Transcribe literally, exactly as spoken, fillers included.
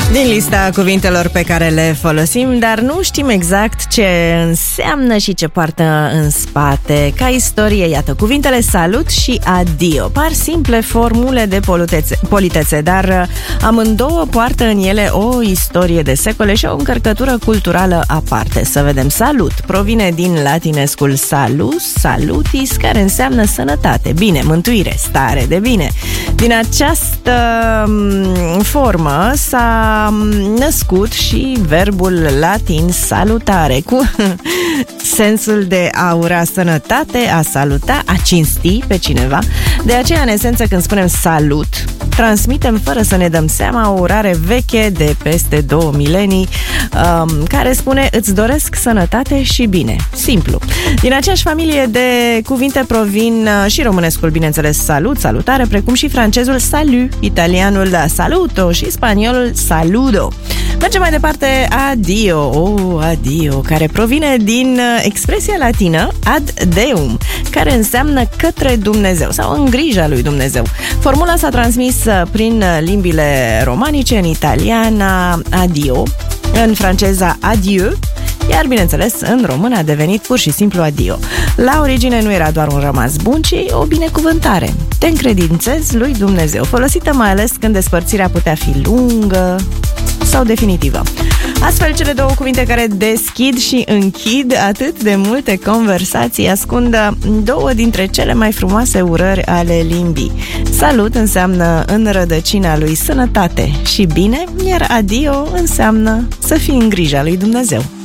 Din lista cuvintelor pe care le folosim, dar nu știm exact ce înseamnă și ce poartă în spate. Ca istorie, iată, cuvintele salut și adio par simple formule de politețe, politețe, dar amândouă poartă în ele o istorie de secole și o încărcătură culturală aparte. Să vedem, salut provine din latinescul salus, salutis, care înseamnă sănătate, bine, mântuire, stare de bine. Din această formă s-a născut și verbul latin salutare, cu sensul de a ura sănătate, a saluta, a cinsti pe cineva. De aceea, în esență, când spunem salut, transmitem fără să ne dăm seama o urare veche de peste două milenii, um, care spune îți doresc sănătate și bine. Simplu. Din aceeași familie de cuvinte provin și românescul, bineînțeles, salut, salutare, precum și francezul salut, italianul saluto și spaniolul saludo. Mergem mai departe, adio, oh, adio, care provine din expresia latină ad deum, care înseamnă către Dumnezeu sau în grija lui Dumnezeu. Formula s-a transmis prin limbile romanice, în italiana adio, în franceza adieu, iar, bineînțeles, în română a devenit pur și simplu adio. La origine nu era doar un rămas bun, ci o binecuvântare. Te încredințezi lui Dumnezeu, folosită mai ales când despărțirea putea fi lungă sau definitivă. Astfel, cele două cuvinte care deschid și închid atât de multe conversații ascund două dintre cele mai frumoase urări ale limbii. Salut înseamnă în rădăcina lui sănătate și bine, iar adio înseamnă să fii în grija lui Dumnezeu.